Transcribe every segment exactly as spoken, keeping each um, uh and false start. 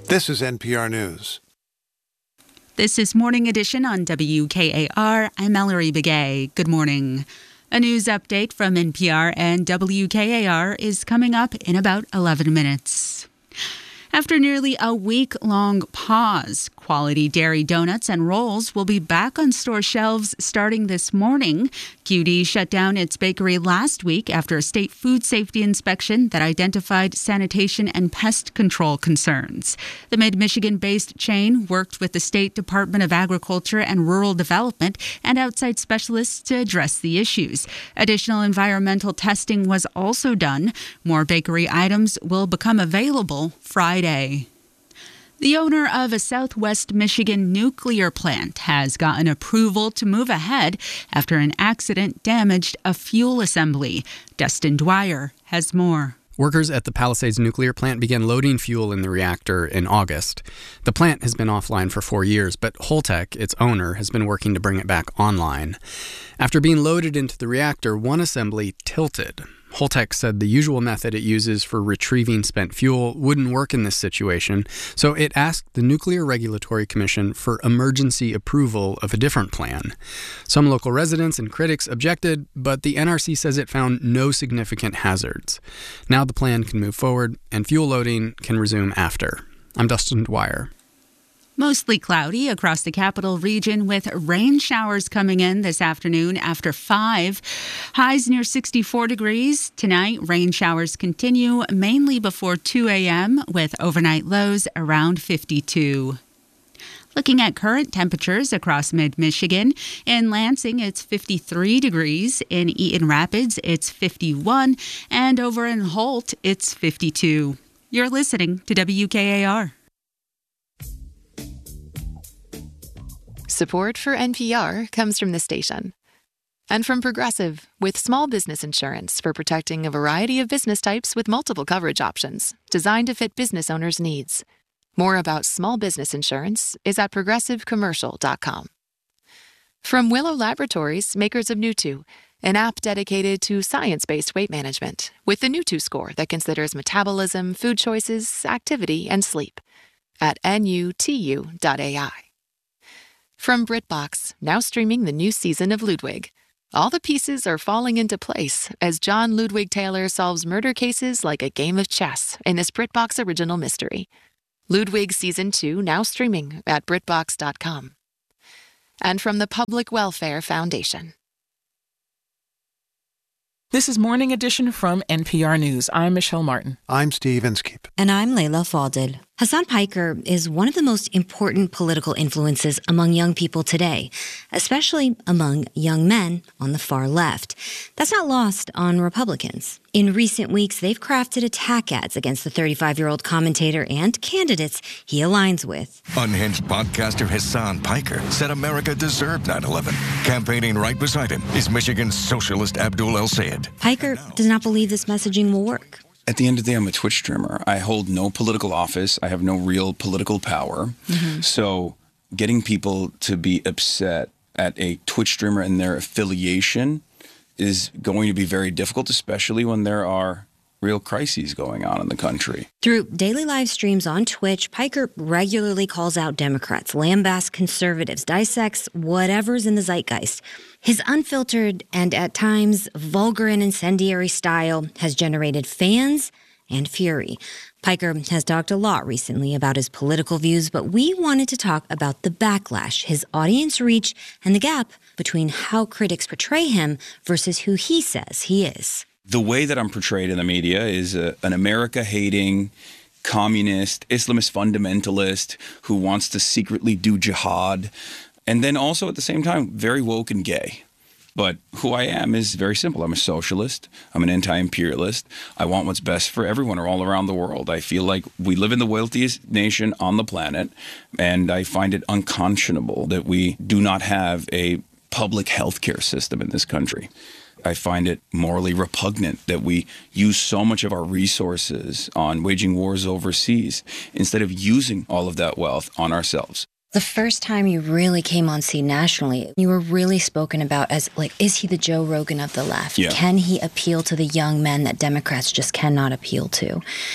This is N P R News. This is Morning Edition on W K A R. I'm Mallory Begay. Good morning. A news update from N P R and W K A R is coming up in about eleven minutes. After nearly a week-long pause, quality dairy donuts and rolls will be back on store shelves starting this morning. Q D shut down its bakery last week after a state food safety inspection that identified sanitation and pest control concerns. The mid-Michigan-based chain worked with the State Department of Agriculture and Rural Development and outside specialists to address the issues. Additional environmental testing was also done. More bakery items will become available Friday. The owner of a Southwest Michigan nuclear plant has gotten approval to move ahead after an accident damaged a fuel assembly. Dustin Dwyer has more. Workers at the Palisades nuclear plant began loading fuel in the reactor in August. The plant has been offline for four years, but Holtec, its owner, has been working to bring it back online. After being loaded into the reactor, one assembly tilted. Holtec said the usual method it uses for retrieving spent fuel wouldn't work in this situation, so it asked the Nuclear Regulatory Commission for emergency approval of a different plan. Some local residents and critics objected, but the N R C says it found no significant hazards. Now the plan can move forward, and fuel loading can resume after. I'm Dustin Dwyer. Mostly cloudy across the capital region with rain showers coming in this afternoon after five. Highs near sixty-four degrees. Tonight, rain showers continue mainly before two a.m. with overnight lows around fifty-two. Looking at current temperatures across mid-Michigan. In Lansing, it's fifty-three degrees. In Eaton Rapids, it's fifty-one. And over in Holt, it's fifty-two. You're listening to W K A R. Support for N P R comes from the station. And from Progressive, with small business insurance for protecting a variety of business types with multiple coverage options, designed to fit business owners' needs. More about small business insurance is at progressive commercial dot com. From Willow Laboratories, makers of Nutu, an app dedicated to science-based weight management, with the Nutu score that considers metabolism, food choices, activity, and sleep, at N U T U dot A I. From BritBox, now streaming the new season of Ludwig. All the pieces are falling into place as John Ludwig Taylor solves murder cases like a game of chess in this BritBox original mystery. Ludwig Season two now streaming at brit box dot com. And from the Public Welfare Foundation. This is Morning Edition from N P R News. I'm Michelle Martin. I'm Steve Inskeep. And I'm Layla Falded. Hasan Piker is one of the most important political influences among young people today, especially among young men on the far left. That's not lost on Republicans. In recent weeks, they've crafted attack ads against the thirty-five-year-old commentator and candidates he aligns with. Unhinged podcaster Hasan Piker said America deserved nine eleven. Campaigning right beside him is Michigan's socialist Abdul El-Sayed. Piker does not believe this messaging will work. At the end of the day, I'm a Twitch streamer. I hold no political office. I have no real political power. Mm-hmm. So getting people to be upset at a Twitch streamer and their affiliation is going to be very difficult, especially when there are real crises going on in the country. Through daily live streams on Twitch, Piker regularly calls out Democrats, lambasts conservatives, dissects whatever's in the zeitgeist. His unfiltered and at times vulgar and incendiary style has generated fans and fury. Piker has talked a lot recently about his political views, but we wanted to talk about the backlash, his audience reach, and the gap between how critics portray him versus who he says he is. The way that I'm portrayed in the media is a, an America-hating, communist, Islamist fundamentalist who wants to secretly do jihad, and then also at the same time very woke and gay. But who I am is very simple. I'm a socialist. I'm an anti-imperialist. I want what's best for everyone all around the world. I feel like we live in the wealthiest nation on the planet, and I find it unconscionable that we do not have a public health care system in this country. I find it morally repugnant that we use so much of our resources on waging wars overseas instead of using all of that wealth on ourselves. The first time you really came on scene nationally, you were really spoken about as, like, is he the Joe Rogan of the left? Yeah. Can he appeal to the young men that Democrats just cannot appeal to?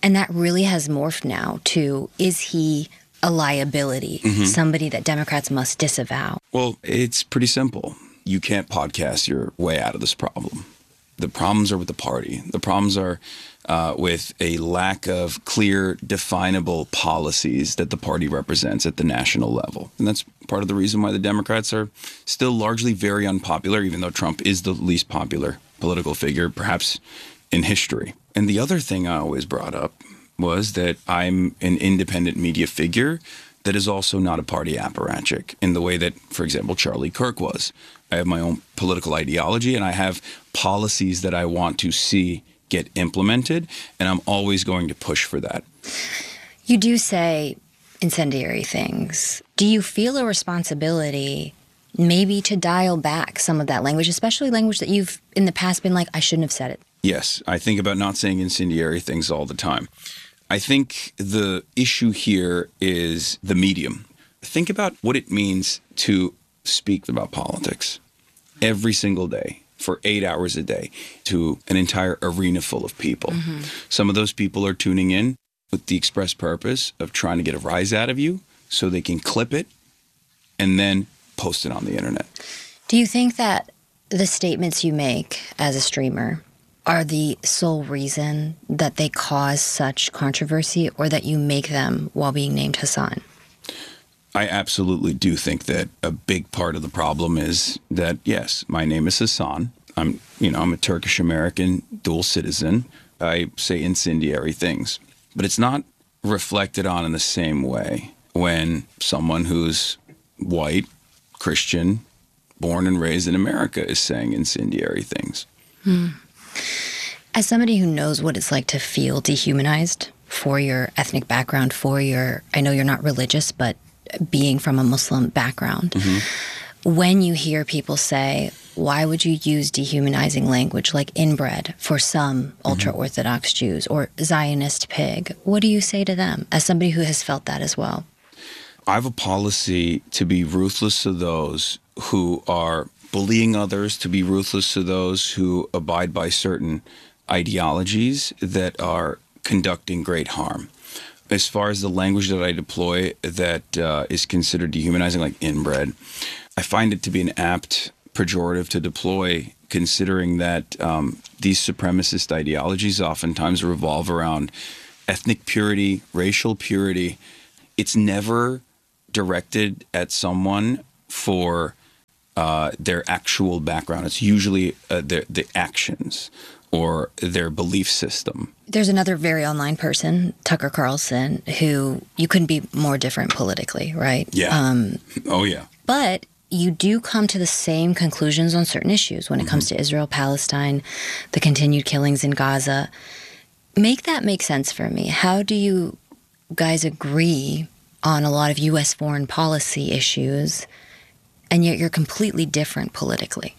And that really has morphed now to, is he a liability, mm-hmm. somebody that Democrats must disavow? Well, it's pretty simple. You can't podcast your way out of this problem. The problems are with the party. The problems are uh, with a lack of clear, definable policies that the party represents at the national level. And that's part of the reason why the Democrats are still largely very unpopular, even though Trump is the least popular political figure, perhaps in history. And the other thing I always brought up was that I'm an independent media figure that is also not a party apparatchik in the way that, for example, Charlie Kirk was. I have my own political ideology, and I have policies that I want to see get implemented, and I'm always going to push for that. You do say incendiary things. Do you feel a responsibility maybe to dial back some of that language, especially language that you've in the past been like, I shouldn't have said it? Yes, I think about not saying incendiary things all the time. I think the issue here is the medium. Think about what it means to speak about politics every single day for eight hours a day to an entire arena full of people. Mm-hmm. Some of those people are tuning in with the express purpose of trying to get a rise out of you so they can clip it and then post it on the internet. Do you think that the statements you make as a streamer are the sole reason that they cause such controversy, or that you make them while being named Hassan? I absolutely do think that a big part of the problem is that, yes, my name is Hassan. I'm, you know, I'm a Turkish American dual citizen. I say incendiary things, but it's not reflected on in the same way when someone who's white, Christian, born and raised in America is saying incendiary things. Hmm. As somebody who knows what it's like to feel dehumanized for your ethnic background, for your, I know you're not religious, but being from a Muslim background, mm-hmm. when you hear people say, why would you use dehumanizing language like inbred for some ultra-Orthodox mm-hmm. Jews, or Zionist pig, what do you say to them as somebody who has felt that as well? I have a policy to be ruthless to those who are bullying others, to be ruthless to those who abide by certain ideologies that are conducting great harm. As far as the language that I deploy that uh, is considered dehumanizing, like inbred, I find it to be an apt pejorative to deploy, considering that um, these supremacist ideologies oftentimes revolve around ethnic purity, racial purity. It's never directed at someone for uh, their actual background. It's usually uh, their, the actions or their belief system. There's another very online person, Tucker Carlson, who you couldn't be more different politically, right? Yeah. Um, oh, yeah. But you do come to the same conclusions on certain issues when it mm-hmm. comes to Israel, Palestine, the continued killings in Gaza. Make that make sense for me. How do you guys agree on a lot of U S foreign policy issues, and yet you're completely different politically?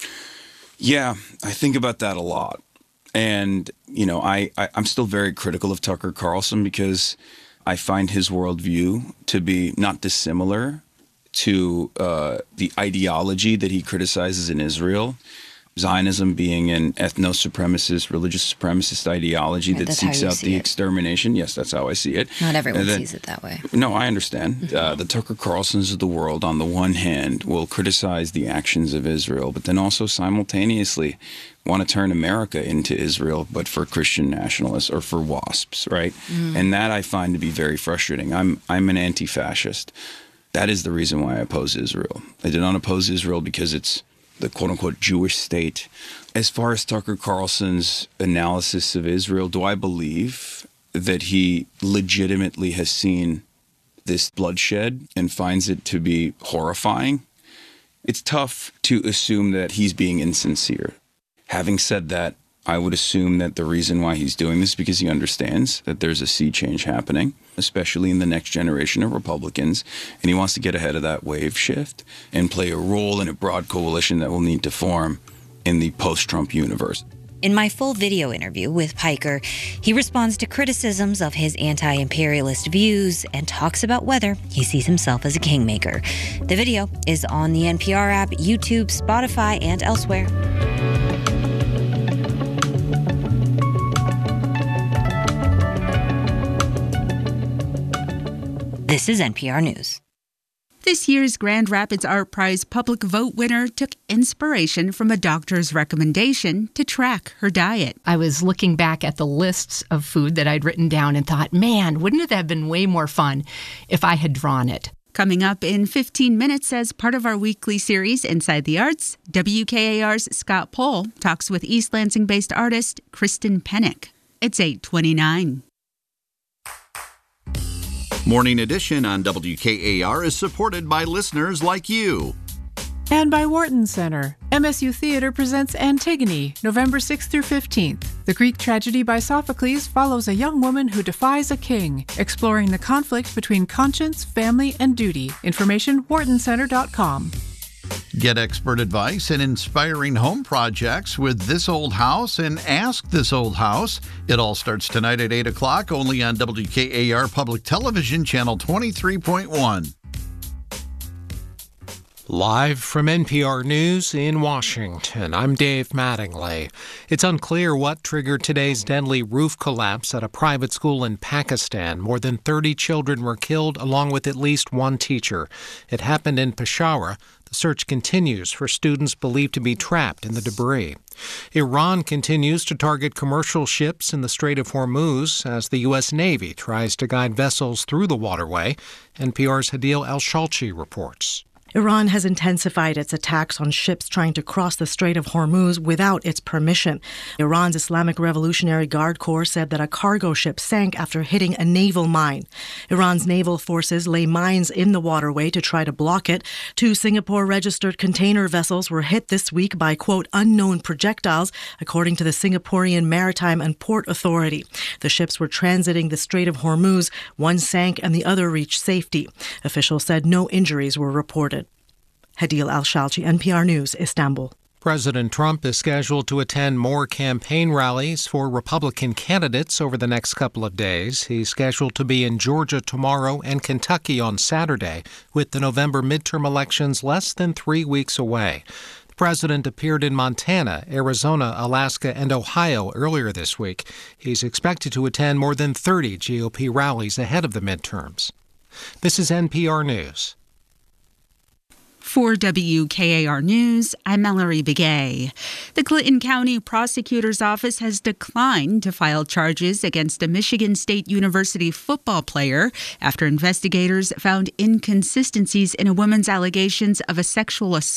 Yeah, I think about that a lot. And, you know, I, I, I'm still very critical of Tucker Carlson because I find his worldview to be not dissimilar to uh, the ideology that he criticizes in Israel. Zionism being an ethno-supremacist, religious supremacist ideology right, that seeks out the it. extermination. Yes, that's how I see it. Not everyone then, sees it that way. No, I understand. Mm-hmm. Uh, the Tucker Carlsons of the world, on the one hand, will criticize the actions of Israel, but then also simultaneously want to turn America into Israel, but for Christian nationalists or for WASPs, right? Mm. And that I find to be very frustrating. I'm I'm an anti-fascist. That is the reason why I oppose Israel. I do not oppose Israel because it's the quote-unquote Jewish state. As far as Tucker Carlson's analysis of Israel, do I believe that he legitimately has seen this bloodshed and finds it to be horrifying? It's tough to assume that he's being insincere. Having said that, I would assume that the reason why he's doing this is because he understands that there's a sea change happening, especially in the next generation of Republicans, and he wants to get ahead of that wave shift and play a role in a broad coalition that will need to form in the post-Trump universe. In my full video interview with Piker, he responds to criticisms of his anti-imperialist views and talks about whether he sees himself as a kingmaker. The video is on the N P R app, YouTube, Spotify, and elsewhere. This is N P R News. This year's Grand Rapids Art Prize public vote winner took inspiration from a doctor's recommendation to track her diet. I was looking back at the lists of food that I'd written down and thought, man, wouldn't it have been way more fun if I had drawn it? Coming up in fifteen minutes as part of our weekly series, Inside the Arts, W K A R's Scott Pohl talks with East Lansing-based artist Kristen Pennick. It's eight twenty-nine. Morning Edition on W K A R is supported by listeners like you. And by Wharton Center. M S U Theater presents Antigone, November sixth through fifteenth. The Greek tragedy by Sophocles follows a young woman who defies a king, exploring the conflict between conscience, family, and duty. Information, wharton center dot com. Get expert advice and inspiring home projects with This Old House and Ask This Old House. It all starts tonight at eight o'clock, only on W K A R Public Television, Channel twenty-three point one. Live from N P R News in Washington, I'm Dave Mattingly. It's unclear what triggered today's deadly roof collapse at a private school in Pakistan. More than thirty children were killed, along with at least one teacher. It happened in Peshawar. The search continues for students believed to be trapped in the debris. Iran continues to target commercial ships in the Strait of Hormuz as the U S Navy tries to guide vessels through the waterway. N P R's Hadil Al-Shalchi reports. Iran has intensified its attacks on ships trying to cross the Strait of Hormuz without its permission. Iran's Islamic Revolutionary Guard Corps said that a cargo ship sank after hitting a naval mine. Iran's naval forces lay mines in the waterway to try to block it. Two Singapore-registered container vessels were hit this week by, quote, unknown projectiles, according to the Singaporean Maritime and Port Authority. The ships were transiting the Strait of Hormuz. One sank and the other reached safety. Officials said no injuries were reported. Hadil Al-Shalchi, N P R News, Istanbul. President Trump is scheduled to attend more campaign rallies for Republican candidates over the next couple of days. He's scheduled to be in Georgia tomorrow and Kentucky on Saturday, with the November midterm elections less than three weeks away. The president appeared in Montana, Arizona, Alaska, and Ohio earlier this week. He's expected to attend more than thirty G O P rallies ahead of the midterms. This is N P R News. For W K A R News, I'm Mallory Begay. The Clinton County Prosecutor's Office has declined to file charges against a Michigan State University football player after investigators found inconsistencies in a woman's allegations of a sexual assault.